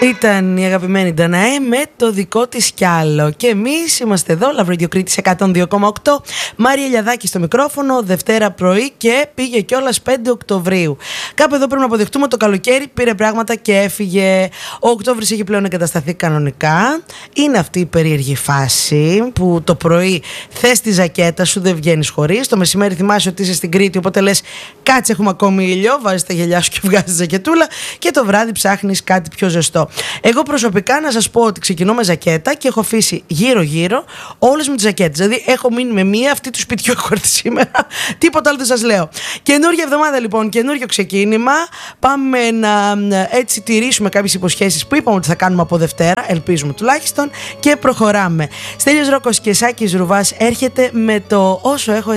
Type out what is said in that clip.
Ήταν η αγαπημένη Νταναέ με το δικό της κι άλλο. Και εμείς είμαστε εδώ, Love Radio Κρήτης 102,8. Μάρια Ελιαδάκη στο μικρόφωνο, Δευτέρα πρωί και πήγε κιόλας 5 Οκτωβρίου. Κάπου εδώ πρέπει να αποδεχτούμε το καλοκαίρι πήρε πράγματα και έφυγε. Ο Οκτώβρης έχει πλέον εγκατασταθεί κανονικά. Είναι αυτή η περίεργη φάση που το πρωί θες τη ζακέτα σου, δεν βγαίνεις χωρίς. Το μεσημέρι θυμάσαι ότι είσαι στην Κρήτη, οπότε λες κάτσε, έχουμε ακόμη ήλιο. Βάζεις τα γυαλιά σου και βγάζεις ζακετούλα. Και το βράδυ ψάχνεις κάτι πιο ζεστό. Εγώ προσωπικά να σας πω ότι ξεκινώ με ζακέτα και έχω αφήσει γύρω-γύρω όλες μου τις ζακέτες. Δηλαδή έχω μείνει με μία, αυτή του σπιτιού έχω έρθει σήμερα. Τίποτα άλλο δεν σας λέω. Καινούργια εβδομάδα λοιπόν, καινούργιο ξεκίνημα. Πάμε να έτσι τηρήσουμε κάποιες υποσχέσεις που είπαμε ότι θα κάνουμε από Δευτέρα. Ελπίζουμε τουλάχιστον. Και προχωράμε. Στέλιος Ρόκος και Σάκης Ρουβάς έρχεται με το Όσο έχω